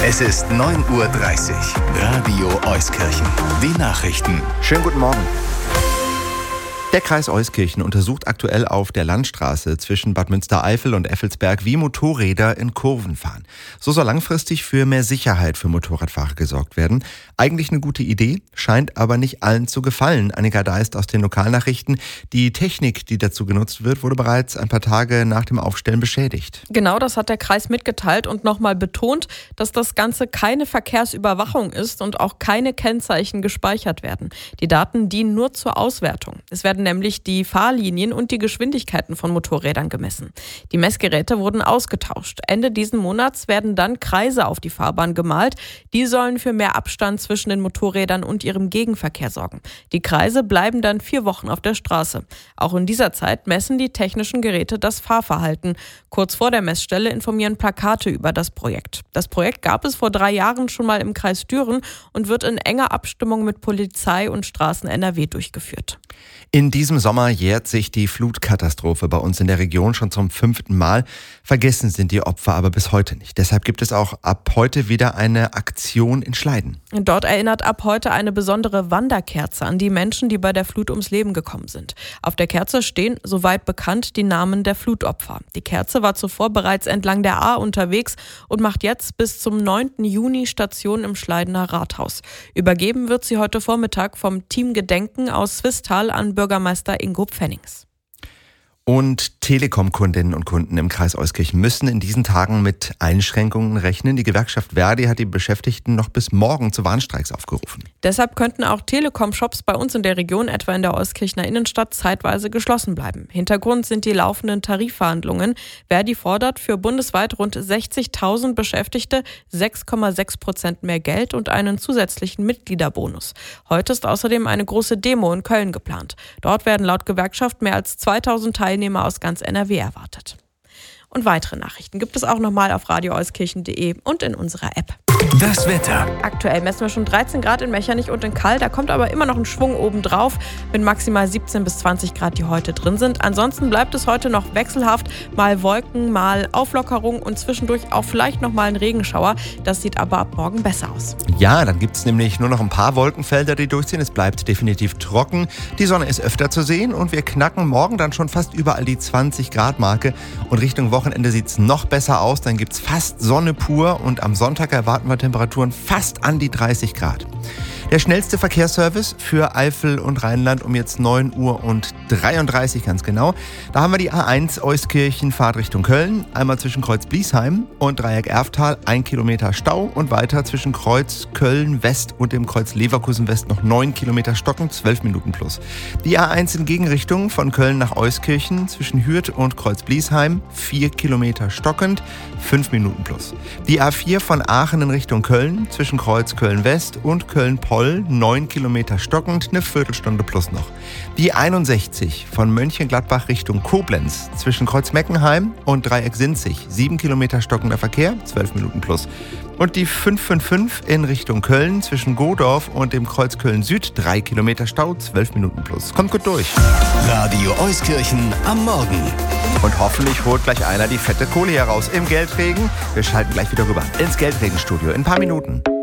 Es ist 9:30 Uhr. Radio Euskirchen. Die Nachrichten. Schönen guten Morgen. Der Kreis Euskirchen untersucht aktuell auf der Landstraße zwischen Bad Münstereifel und Effelsberg, wie Motorräder in Kurven fahren. So soll langfristig für mehr Sicherheit für Motorradfahrer gesorgt werden. Eigentlich eine gute Idee, scheint aber nicht allen zu gefallen. Annika Deist aus den Lokalnachrichten. Die Technik, die dazu genutzt wird, wurde bereits ein paar Tage nach dem Aufstellen beschädigt. Genau, das hat der Kreis mitgeteilt und nochmal betont, dass das Ganze keine Verkehrsüberwachung ist und auch keine Kennzeichen gespeichert werden. Die Daten dienen nur zur Auswertung. Es werden nämlich die Fahrlinien und die Geschwindigkeiten von Motorrädern gemessen. Die Messgeräte wurden ausgetauscht. Ende diesen Monats werden dann Kreise auf die Fahrbahn gemalt. Die sollen für mehr Abstand zwischen den Motorrädern und ihrem Gegenverkehr sorgen. Die Kreise bleiben dann 4 Wochen auf der Straße. Auch in dieser Zeit messen die technischen Geräte das Fahrverhalten. Kurz vor der Messstelle informieren Plakate über das Projekt. Das Projekt gab es vor 3 Jahren schon mal im Kreis Düren und wird in enger Abstimmung mit Polizei und Straßen NRW durchgeführt. In diesem Sommer jährt sich die Flutkatastrophe bei uns in der Region schon zum 5. Mal. Vergessen sind die Opfer aber bis heute nicht. Deshalb gibt es auch ab heute wieder eine Aktion in Schleiden. Dort erinnert ab heute eine besondere Wanderkerze an die Menschen, die bei der Flut ums Leben gekommen sind. Auf der Kerze stehen, soweit bekannt, die Namen der Flutopfer. Die Kerze war zuvor bereits entlang der Ahr unterwegs und macht jetzt bis zum 9. Juni Station im Schleidener Rathaus. Übergeben wird sie heute Vormittag vom Team Gedenken aus Swisttal an Bürgermeister Ingo Pfennings. Und Telekom-Kundinnen und Kunden im Kreis Euskirchen müssen in diesen Tagen mit Einschränkungen rechnen. Die Gewerkschaft Verdi hat die Beschäftigten noch bis morgen zu Warnstreiks aufgerufen. Deshalb könnten auch Telekom-Shops bei uns in der Region, etwa in der Euskirchener Innenstadt, zeitweise geschlossen bleiben. Hintergrund sind die laufenden Tarifverhandlungen. Verdi fordert für bundesweit rund 60.000 Beschäftigte 6,6% mehr Geld und einen zusätzlichen Mitgliederbonus. Heute ist außerdem eine große Demo in Köln geplant. Dort werden laut Gewerkschaft mehr als 2.000 Teilnehmer aus ganz NRW erwartet. Und weitere Nachrichten gibt es auch nochmal auf radioeuskirchen.de und in unserer App. Das Wetter. Aktuell messen wir schon 13 Grad in Mechernich und in Kall. Da kommt aber immer noch ein Schwung obendrauf mit maximal 17 bis 20 Grad, die heute drin sind. Ansonsten bleibt es heute noch wechselhaft. Mal Wolken, mal Auflockerung und zwischendurch auch vielleicht noch mal ein Regenschauer. Das sieht aber ab morgen besser aus. Ja, dann gibt es nämlich nur noch ein paar Wolkenfelder, die durchziehen. Es bleibt definitiv trocken. Die Sonne ist öfter zu sehen und wir knacken morgen dann schon fast überall die 20-Grad-Marke. Und Richtung Wochenende sieht es noch besser aus. Dann gibt es fast Sonne pur und am Sonntag erwarten wir Temperaturen fast an die 30 Grad. Der schnellste Verkehrsservice für Eifel und Rheinland um jetzt 9:33 Uhr ganz genau. Da haben wir die A1 Euskirchen Fahrt Richtung Köln. Einmal zwischen Kreuz Bliesheim und Dreieck Erftal 1 Kilometer Stau und weiter zwischen Kreuz Köln West und dem Kreuz Leverkusen West noch 9 Kilometer Stocken, 12 Minuten plus. Die A1 in Gegenrichtung von Köln nach Euskirchen zwischen Hürth und Kreuz Bliesheim 4 Kilometer stockend, 5 Minuten plus. Die A4 von Aachen in Richtung Köln zwischen Kreuz Köln West und Köln-Poll 9 Kilometer stockend, eine Viertelstunde plus noch. Die 61 von Mönchengladbach Richtung Koblenz zwischen Kreuz Meckenheim und Dreieck Sinzig 7 Kilometer stockender Verkehr, 12 Minuten plus. Und die 555 in Richtung Köln zwischen Godorf und dem Kreuz Köln Süd 3 Kilometer Stau, 12 Minuten plus. Kommt gut durch. Radio Euskirchen am Morgen. Und hoffentlich holt gleich einer die fette Kohle heraus im Geldregen. Wir schalten gleich wieder rüber ins Geldregenstudio in ein paar Minuten.